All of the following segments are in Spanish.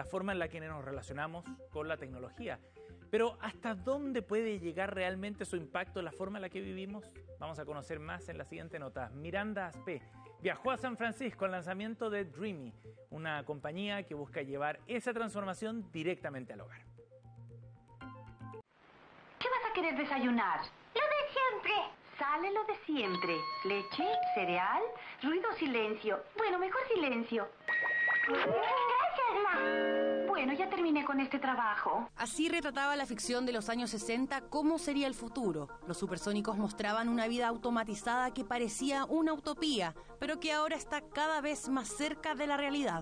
forma en la que nos relacionamos con la tecnología. Pero ¿hasta dónde puede llegar realmente su impacto en la forma en la que vivimos? Vamos a conocer más en la siguiente nota. Miranda Aspé viajó a San Francisco al lanzamiento de Dreamy, una compañía que busca llevar esa transformación directamente al hogar. ¿Qué vas a querer desayunar? Lo de siempre. Sale lo de siempre. Leche, cereal, ruido, silencio. Bueno, mejor silencio. Gracias, Ma. Bueno, ya terminé con este trabajo. Así retrataba la ficción de los años 60 cómo sería el futuro. Los supersónicos mostraban una vida automatizada que parecía una utopía, pero que ahora está cada vez más cerca de la realidad.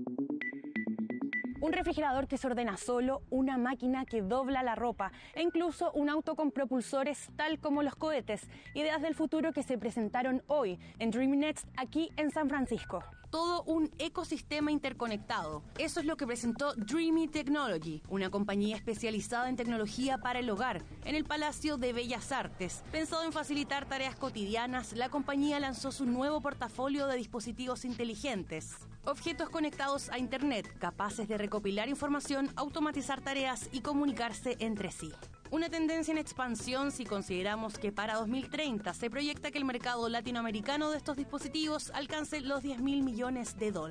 Un refrigerador que se ordena solo, una máquina que dobla la ropa e incluso un auto con propulsores tal como los cohetes. Ideas del futuro que se presentaron hoy en Dreamy Next aquí en San Francisco. Todo un ecosistema interconectado. Eso es lo que presentó Dreamy Technology, una compañía especializada en tecnología para el hogar, en el Palacio de Bellas Artes. Pensado en facilitar tareas cotidianas, la compañía lanzó su nuevo portafolio de dispositivos inteligentes. Objetos conectados a Internet, capaces de recopilar información, automatizar tareas y comunicarse entre sí. Una tendencia en expansión si consideramos que para 2030 se proyecta que el mercado latinoamericano de estos dispositivos alcance los $10.000 millones.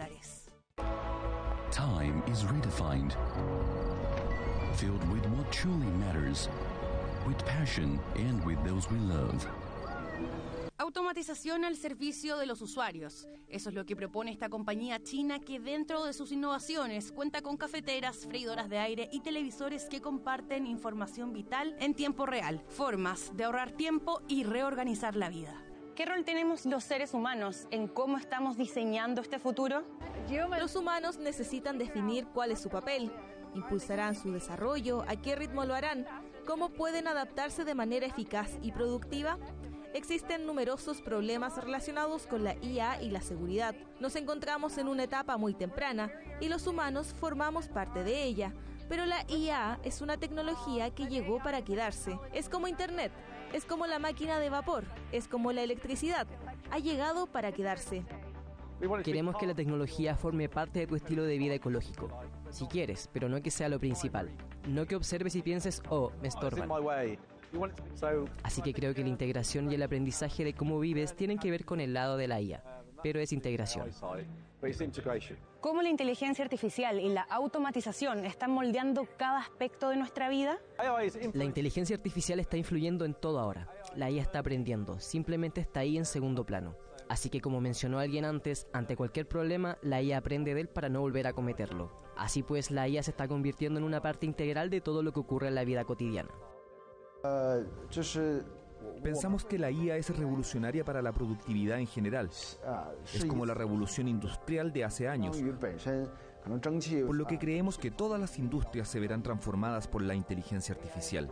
Time is redefined, filled with what truly matters, with passion and with those we love. Automatización al servicio de los usuarios. Eso es lo que propone esta compañía china que dentro de sus innovaciones cuenta con cafeteras, freidoras de aire y televisores que comparten información vital en tiempo real. Formas de ahorrar tiempo y reorganizar la vida. ¿Qué rol tenemos los seres humanos en cómo estamos diseñando este futuro? Los humanos necesitan definir cuál es su papel. ¿Impulsarán su desarrollo? ¿A qué ritmo lo harán? ¿Cómo pueden adaptarse de manera eficaz y productiva? Existen numerosos problemas relacionados con la IA y la seguridad. Nos encontramos en una etapa muy temprana y los humanos formamos parte de ella. Pero la IA es una tecnología que llegó para quedarse. Es como Internet, es como la máquina de vapor, es como la electricidad. Ha llegado para quedarse. Queremos que la tecnología forme parte de tu estilo de vida ecológico. Si quieres, pero no que sea lo principal. No que observes y pienses, oh, me estorban. Así que creo que la integración y el aprendizaje de cómo vives tienen que ver con el lado de la IA, pero es integración. ¿Cómo la inteligencia artificial y la automatización están moldeando cada aspecto de nuestra vida? La inteligencia artificial está influyendo en todo ahora. La IA está aprendiendo, simplemente está ahí en segundo plano. Así que, como mencionó alguien antes, ante cualquier problema, la IA aprende de él para no volver a cometerlo. Así pues, la IA se está convirtiendo en una parte integral de todo lo que ocurre en la vida cotidiana. Pensamos que la IA es revolucionaria para la productividad en general. Es como la revolución industrial de hace años. Por lo que creemos que todas las industrias se verán transformadas por la inteligencia artificial.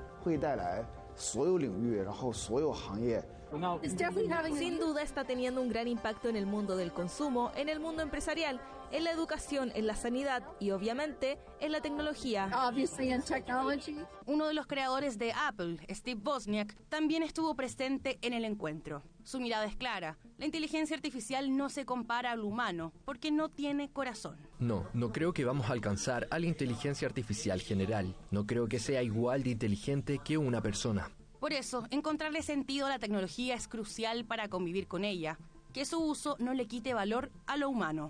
Sin duda está teniendo un gran impacto en el mundo del consumo, en el mundo empresarial, en la educación, en la sanidad y obviamente en la tecnología. Uno de los creadores de Apple, Steve Wozniak, también estuvo presente en el encuentro. Su mirada es clara. La inteligencia artificial no se compara al humano porque no tiene corazón. No creo que vamos a alcanzar a la inteligencia artificial general. No creo que sea igual de inteligente que una persona. Por eso, encontrarle sentido a la tecnología es crucial para convivir con ella. Que su uso no le quite valor a lo humano.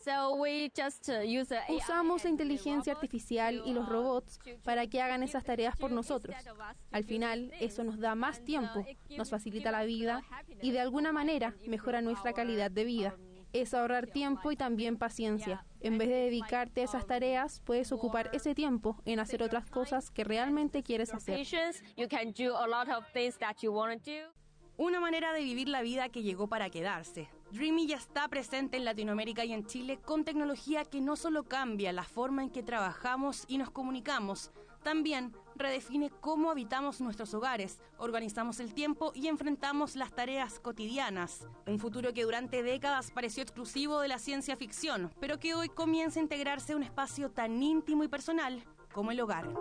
Usamos la inteligencia artificial y los robots para que hagan esas tareas por nosotros. Al final, eso nos da más tiempo, nos facilita la vida y de alguna manera mejora nuestra calidad de vida. Es ahorrar tiempo y también paciencia. En vez de dedicarte a esas tareas, puedes ocupar ese tiempo en hacer otras cosas que realmente quieres hacer. Una manera de vivir la vida que llegó para quedarse. Dreamy ya está presente en Latinoamérica y en Chile con tecnología que no solo cambia la forma en que trabajamos y nos comunicamos, también redefine cómo habitamos nuestros hogares, organizamos el tiempo y enfrentamos las tareas cotidianas. Un futuro que durante décadas pareció exclusivo de la ciencia ficción, pero que hoy comienza a integrarse a un espacio tan íntimo y personal como el hogar.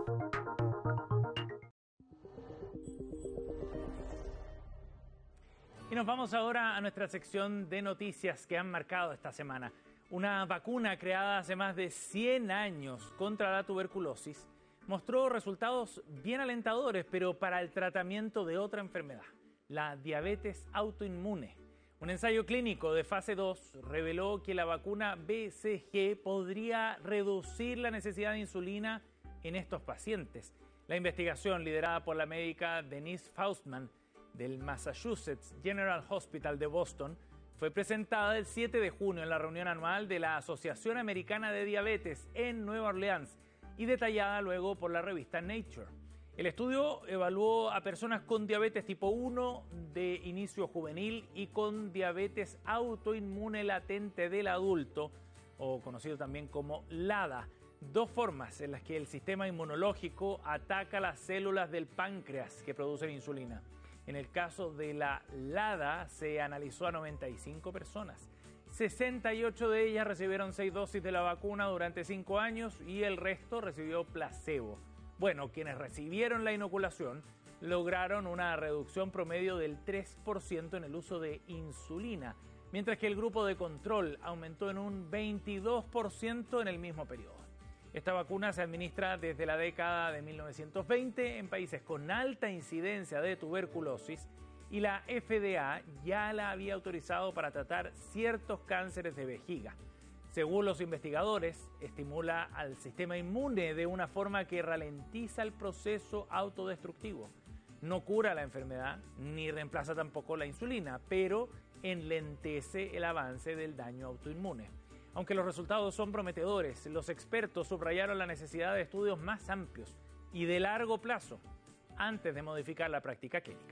Y nos vamos ahora a nuestra sección de noticias que han marcado esta semana. Una vacuna creada hace más de 100 años contra la tuberculosis mostró resultados bien alentadores, pero para el tratamiento de otra enfermedad, la diabetes autoinmune. Un ensayo clínico de fase 2 reveló que la vacuna BCG podría reducir la necesidad de insulina en estos pacientes. La investigación, liderada por la médica Denise Faustman del Massachusetts General Hospital de Boston, fue presentada el 7 de junio en la reunión anual de la Asociación Americana de Diabetes en Nueva Orleans y detallada luego por la revista Nature. El estudio evaluó a personas con diabetes tipo 1 de inicio juvenil y con diabetes autoinmune latente del adulto, o conocido también como LADA, dos formas en las que el sistema inmunológico ataca las células del páncreas que producen insulina. En el caso de la LADA se analizó a 95 personas. 68 de ellas recibieron 6 dosis de la vacuna durante 5 años y el resto recibió placebo. Bueno, quienes recibieron la inoculación lograron una reducción promedio del 3% en el uso de insulina, mientras que el grupo de control aumentó en un 22% en el mismo periodo. Esta vacuna se administra desde la década de 1920 en países con alta incidencia de tuberculosis y la FDA ya la había autorizado para tratar ciertos cánceres de vejiga. Según los investigadores, estimula al sistema inmune de una forma que ralentiza el proceso autodestructivo. No cura la enfermedad ni reemplaza tampoco la insulina, pero enlentece el avance del daño autoinmune. Aunque los resultados son prometedores, los expertos subrayaron la necesidad de estudios más amplios y de largo plazo antes de modificar la práctica clínica.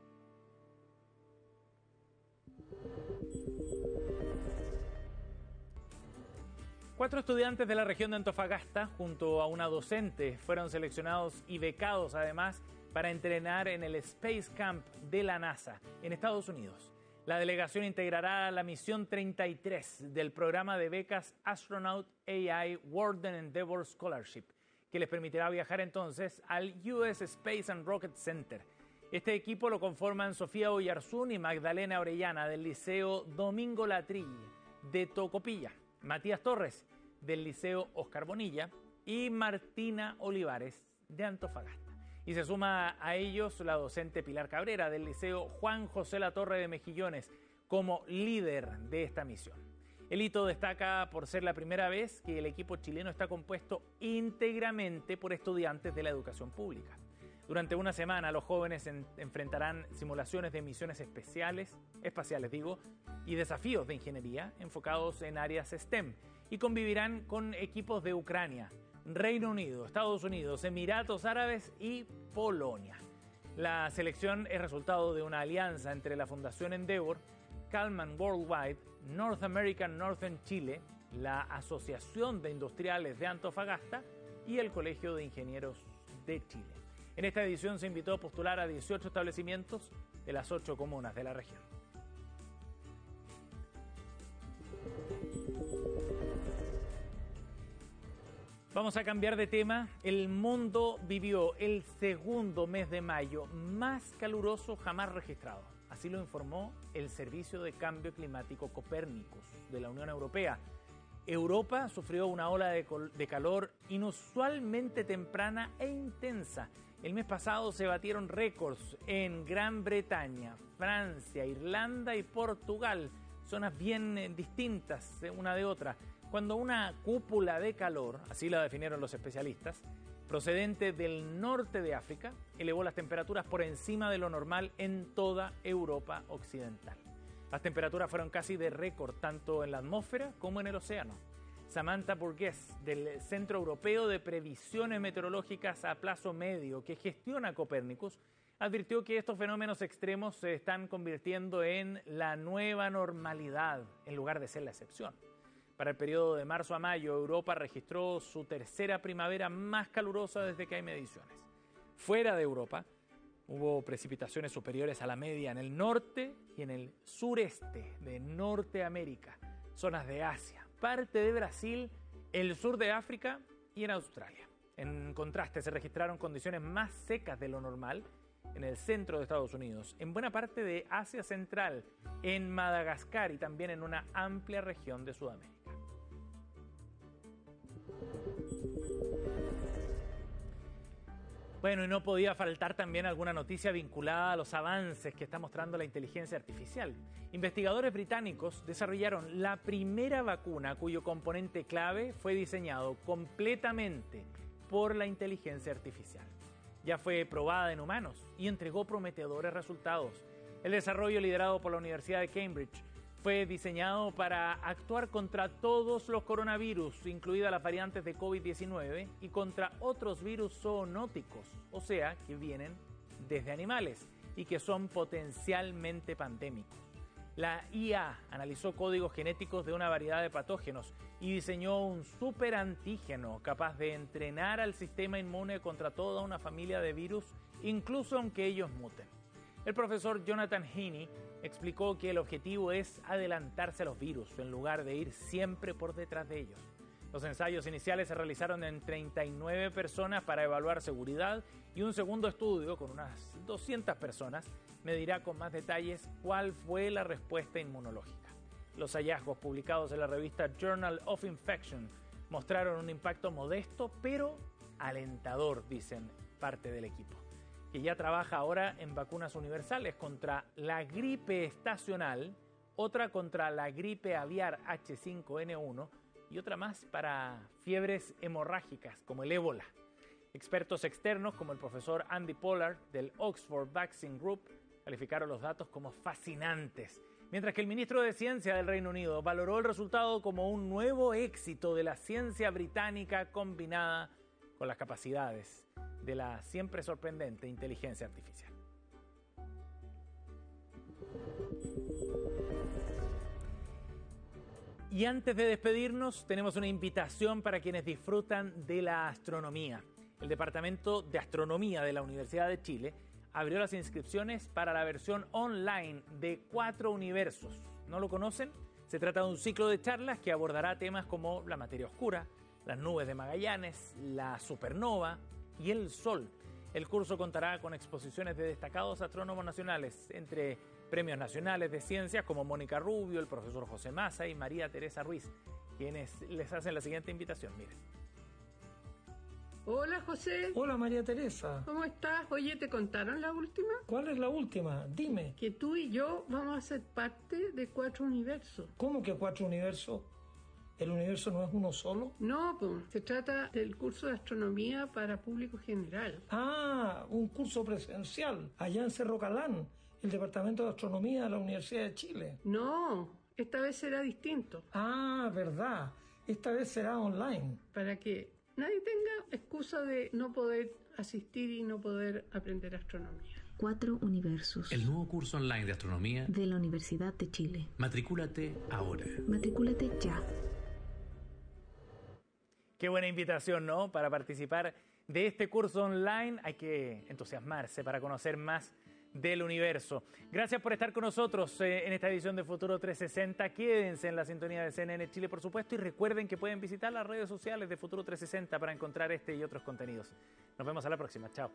Cuatro estudiantes de la región de Antofagasta, junto a una docente, fueron seleccionados y becados además para entrenar en el Space Camp de la NASA en Estados Unidos. La delegación integrará la misión 33 del programa de becas Astronaut AI Warden Endeavor Scholarship, que les permitirá viajar entonces al US Space and Rocket Center. Este equipo lo conforman Sofía Oyarzún y Magdalena Orellana del Liceo Domingo Latrille de Tocopilla, Matías Torres del Liceo Oscar Bonilla y Martina Olivares de Antofagasta. Y se suma a ellos la docente Pilar Cabrera del Liceo Juan José Latorre de Mejillones como líder de esta misión. El hito destaca por ser la primera vez que el equipo chileno está compuesto íntegramente por estudiantes de la educación pública. Durante una semana los jóvenes enfrentarán simulaciones de misiones espaciales y desafíos de ingeniería enfocados en áreas STEM y convivirán con equipos de Ucrania, Reino Unido, Estados Unidos, Emiratos Árabes y Polonia. La selección es resultado de una alianza entre la Fundación Endeavor, Kalman Worldwide, North American Northern Chile, la Asociación de Industriales de Antofagasta y el Colegio de Ingenieros de Chile. En esta edición se invitó a postular a 18 establecimientos de las 8 comunas de la región. Vamos a cambiar de tema. El mundo vivió el segundo mes de mayo más caluroso jamás registrado. Así lo informó el Servicio de Cambio Climático Copérnicus de la Unión Europea. Europa sufrió una ola de calor inusualmente temprana e intensa. El mes pasado se batieron récords en Gran Bretaña, Francia, Irlanda y Portugal, zonas bien distintas una de otra, cuando una cúpula de calor, así la definieron los especialistas, procedente del norte de África, elevó las temperaturas por encima de lo normal en toda Europa occidental. Las temperaturas fueron casi de récord, tanto en la atmósfera como en el océano. Samantha Burgess, del Centro Europeo de Previsiones Meteorológicas a Plazo Medio, que gestiona Copérnicus, advirtió que estos fenómenos extremos se están convirtiendo en la nueva normalidad, en lugar de ser la excepción. Para el periodo de marzo a mayo, Europa registró su tercera primavera más calurosa desde que hay mediciones. Fuera de Europa, hubo precipitaciones superiores a la media en el norte y en el sureste de Norteamérica, zonas de Asia, parte de Brasil, el sur de África y en Australia. En contraste, se registraron condiciones más secas de lo normal en el centro de Estados Unidos, en buena parte de Asia Central, en Madagascar y también en una amplia región de Sudamérica. Bueno, y no podía faltar también alguna noticia vinculada a los avances que está mostrando la inteligencia artificial. Investigadores británicos desarrollaron la primera vacuna cuyo componente clave fue diseñado completamente por la inteligencia artificial. Ya fue probada en humanos y entregó prometedores resultados. El desarrollo liderado por la Universidad de Cambridge fue diseñado para actuar contra todos los coronavirus, incluidas las variantes de COVID-19, y contra otros virus zoonóticos, o sea, que vienen desde animales y que son potencialmente pandémicos. La IA analizó códigos genéticos de una variedad de patógenos y diseñó un superantígeno capaz de entrenar al sistema inmune contra toda una familia de virus, incluso aunque ellos muten. El profesor Jonathan Heaney explicó que el objetivo es adelantarse a los virus en lugar de ir siempre por detrás de ellos. Los ensayos iniciales se realizaron en 39 personas para evaluar seguridad y un segundo estudio con unas 200 personas medirá con más detalles cuál fue la respuesta inmunológica. Los hallazgos publicados en la revista Journal of Infection mostraron un impacto modesto pero alentador, dicen parte del equipo, que ya trabaja ahora en vacunas universales contra la gripe estacional, otra contra la gripe aviar H5N1 y otra más para fiebres hemorrágicas como el ébola. Expertos externos como el profesor Andy Pollard del Oxford Vaccine Group calificaron los datos como fascinantes, mientras que el ministro de Ciencia del Reino Unido valoró el resultado como un nuevo éxito de la ciencia británica combinada con las capacidades de la siempre sorprendente inteligencia artificial. Y antes de despedirnos, tenemos una invitación para quienes disfrutan de la astronomía. El Departamento de Astronomía de la Universidad de Chile abrió las inscripciones para la versión online de 4 universos. ¿No lo conocen? Se trata de un ciclo de charlas que abordará temas como la materia oscura, las nubes de Magallanes, la supernova y el Sol. El curso contará con exposiciones de destacados astrónomos nacionales, entre premios nacionales de ciencias como Mónica Rubio, el profesor José Massa y María Teresa Ruiz, quienes les hacen la siguiente invitación. Miren. Hola, José. Hola, María Teresa. ¿Cómo estás? Oye, ¿te contaron la última? ¿Cuál es la última? Dime. Que tú y yo vamos a ser parte de 4 universos. ¿Cómo que 4 universos? ¿El universo no es uno solo? No, pues, se trata del curso de astronomía para público general. Ah, un curso presencial, allá en Cerro Calán, el Departamento de Astronomía de la Universidad de Chile. No, esta vez será distinto. Ah, verdad, esta vez será online. Para que nadie tenga excusa de no poder asistir y no poder aprender astronomía. 4 universos. El nuevo curso online de astronomía de la Universidad de Chile. Matricúlate ahora. Matricúlate ya. Qué buena invitación, ¿no? Para participar de este curso online hay que entusiasmarse para conocer más del universo. Gracias por estar con nosotros en esta edición de Futuro 360. Quédense en la sintonía de CNN Chile, por supuesto, y recuerden que pueden visitar las redes sociales de Futuro 360 para encontrar este y otros contenidos. Nos vemos a la próxima. Chao.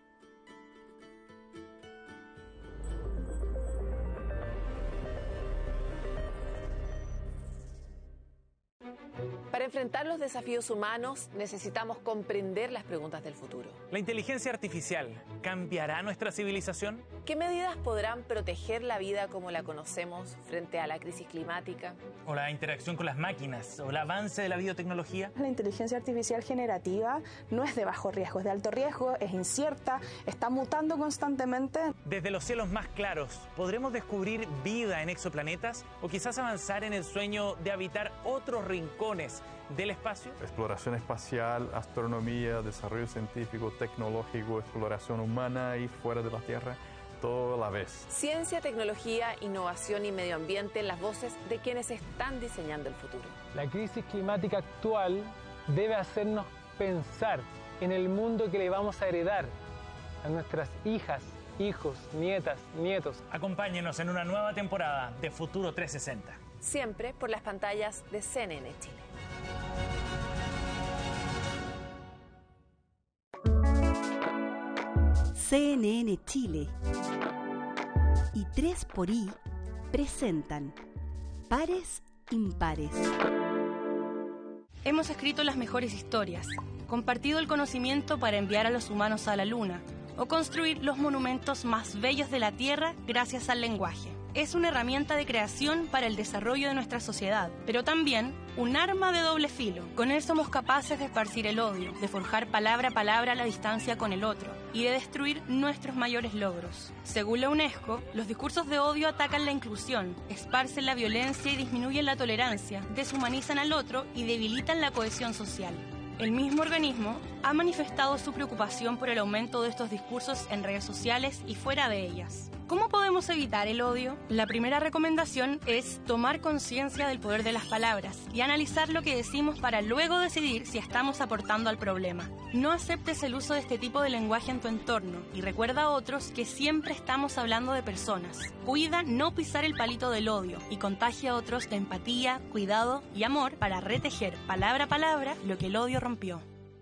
Para enfrentar los desafíos humanos necesitamos comprender las preguntas del futuro. ¿La inteligencia artificial cambiará nuestra civilización? ¿Qué medidas podrán proteger la vida como la conocemos frente a la crisis climática? ¿O la interacción con las máquinas? ¿O el avance de la biotecnología? La inteligencia artificial generativa no es de bajo riesgo, es de alto riesgo, es incierta, está mutando constantemente. Desde los cielos más claros, ¿podremos descubrir vida en exoplanetas? ¿O quizás avanzar en el sueño de habitar otros rincones del espacio? Exploración espacial, astronomía, desarrollo científico, tecnológico, exploración humana y fuera de la Tierra, todo a la vez. Ciencia, tecnología, innovación y medio ambiente en las voces de quienes están diseñando el futuro. La crisis climática actual debe hacernos pensar en el mundo que le vamos a heredar a nuestras hijas, hijos, nietas, nietos. Acompáñenos en una nueva temporada de Futuro 360. Siempre por las pantallas de CNN Chile. CNN Chile y 3xI presentan Pares Impares. hemos escrito las mejores historias, compartido el conocimiento para enviar a los humanos a la Luna o construir los monumentos más bellos de la Tierra gracias al lenguaje. Es una herramienta de creación para el desarrollo de nuestra sociedad, pero también un arma de doble filo. Con él somos capaces de esparcir el odio, de forjar palabra a palabra la distancia con el otro y de destruir nuestros mayores logros. Según la UNESCO, los discursos de odio atacan la inclusión, esparcen la violencia y disminuyen la tolerancia, deshumanizan al otro y debilitan la cohesión social. El mismo organismo ha manifestado su preocupación por el aumento de estos discursos en redes sociales y fuera de ellas. ¿Cómo podemos evitar el odio? La primera recomendación es tomar conciencia del poder de las palabras y analizar lo que decimos para luego decidir si estamos aportando al problema. No aceptes el uso de este tipo de lenguaje en tu entorno y recuerda a otros que siempre estamos hablando de personas. Cuida no pisar el palito del odio y contagia a otros de empatía, cuidado y amor para retejer palabra a palabra lo que el odio rompió.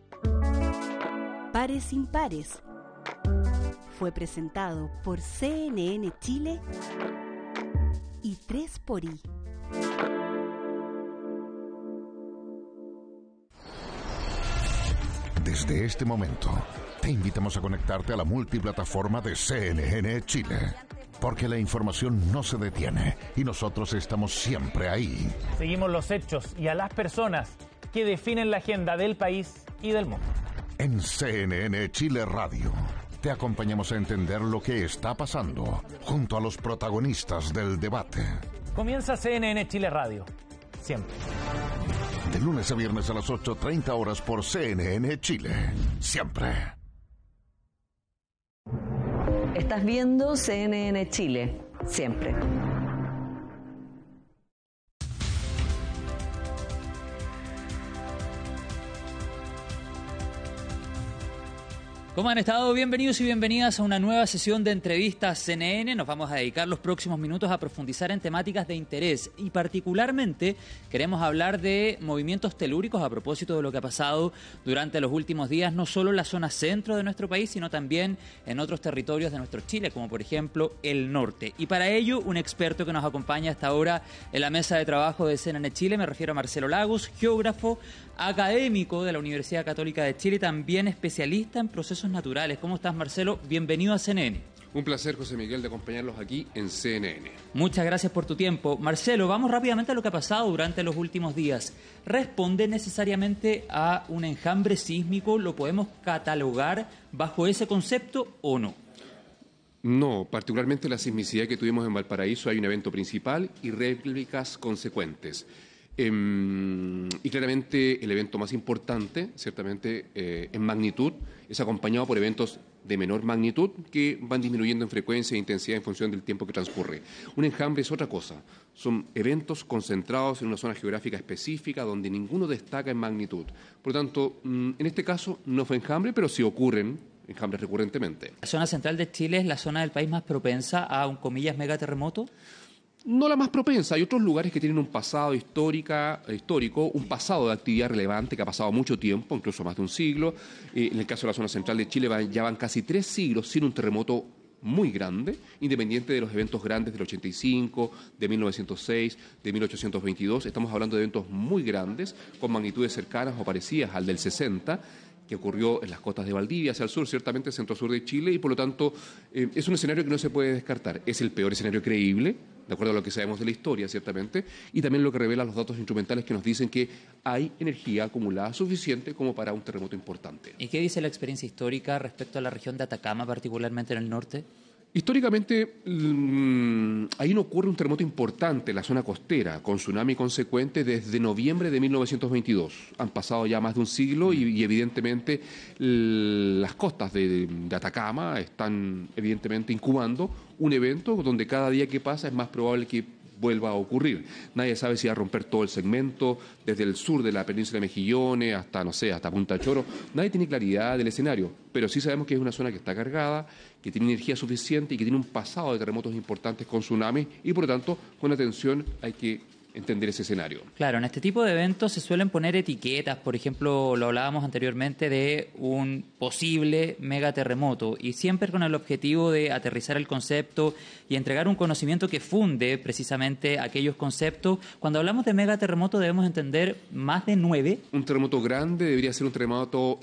Pares impares. Fue presentado por CNN Chile y 3xI. Desde este momento, te invitamos a conectarte a la multiplataforma de CNN Chile, porque la información no se detiene y nosotros estamos siempre ahí. Seguimos los hechos y a las personas que definen la agenda del país y del mundo. En CNN Chile Radio, te acompañamos a entender lo que está pasando junto a los protagonistas del debate. Comienza CNN Chile Radio. Siempre. De lunes a viernes a las 8:30 horas por CNN Chile. Siempre. Estás viendo CNN Chile. Siempre. ¿Cómo han estado? Bienvenidos y bienvenidas a una nueva sesión de entrevistas CNN. Nos vamos a dedicar los próximos minutos a profundizar en temáticas de interés y particularmente queremos hablar de movimientos telúricos a propósito de lo que ha pasado durante los últimos días, no solo en la zona centro de nuestro país, sino también en otros territorios de nuestro Chile, como por ejemplo el norte. Y para ello, un experto que nos acompaña hasta ahora en la mesa de trabajo de CNN Chile, me refiero a Marcelo Lagos, geógrafo, académico de la Universidad Católica de Chile y también especialista en procesos naturales. ¿Cómo estás, Marcelo? Bienvenido a CNN. Un placer, José Miguel, de acompañarlos aquí en CNN. Muchas gracias por tu tiempo. Marcelo, vamos rápidamente a lo que ha pasado durante los últimos días. ¿Responde necesariamente a un enjambre sísmico? ¿Lo podemos catalogar bajo ese concepto o no? No, particularmente la sismicidad que tuvimos en Valparaíso, hay un evento principal y réplicas consecuentes. Y claramente el evento más importante, ciertamente en magnitud, es acompañado por eventos de menor magnitud que van disminuyendo en frecuencia e intensidad en función del tiempo que transcurre. Un enjambre es otra cosa, son eventos concentrados en una zona geográfica específica donde ninguno destaca en magnitud. Por lo tanto, en este caso no fue enjambre, pero sí ocurren enjambres recurrentemente. ¿La zona central de Chile es la zona del país más propensa a un, comillas, megaterremoto? No la más propensa, hay otros lugares que tienen un pasado histórico, un pasado de actividad relevante que ha pasado mucho tiempo, incluso más de un siglo. En el caso de la zona central de Chile ya van casi 3 siglos sin un terremoto muy grande, independiente de los eventos grandes del 85, de 1906, de 1822. Estamos hablando de eventos muy grandes, con magnitudes cercanas o parecidas al del 60, que ocurrió en las costas de Valdivia, hacia el sur, ciertamente centro-sur de Chile, y por lo tanto es un escenario que no se puede descartar. Es el peor escenario creíble, de acuerdo a lo que sabemos de la historia, ciertamente, y también lo que revelan los datos instrumentales que nos dicen que hay energía acumulada suficiente como para un terremoto importante. ¿Y qué dice la experiencia histórica respecto a la región de Atacama, particularmente en el norte? Históricamente, ahí no ocurre un terremoto importante en la zona costera, con tsunami consecuente desde noviembre de 1922. Han pasado ya más de un siglo y evidentemente las costas de Atacama están evidentemente incubando un evento donde cada día que pasa es más probable que vuelva a ocurrir. Nadie sabe si va a romper todo el segmento, desde el sur de la península de Mejillones hasta, no sé, hasta Punta Choro. Nadie tiene claridad del escenario, pero sí sabemos que es una zona que está cargada, que tiene energía suficiente y que tiene un pasado de terremotos importantes con tsunamis y, por lo tanto, con atención hay que entender ese escenario. Claro, en este tipo de eventos se suelen poner etiquetas, por ejemplo, lo hablábamos anteriormente de un posible megaterremoto, y siempre con el objetivo de aterrizar el concepto y entregar un conocimiento que funde precisamente aquellos conceptos. Cuando hablamos de megaterremoto debemos entender más de 9. Un terremoto grande debería ser un terremoto